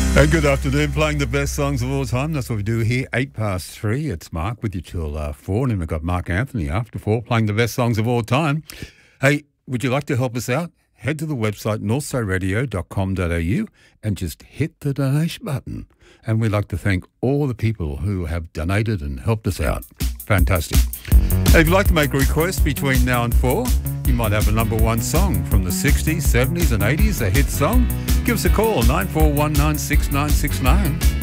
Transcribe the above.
And good afternoon, playing the best songs of all time. That's what we do here, 3:08. It's Mark with you till 4, and then we've got Mark Anthony after 4, playing the best songs of all time. Hey, would you like to help us out? Head to the website northstarradio.com.au and just hit the donation button. And we'd like to thank all the people who have donated and helped us out. Fantastic. Hey, if you'd like to make a request between now and 4, you might have a number one song from the 60s, 70s and 80s, a hit song. Give us a call, 94196969.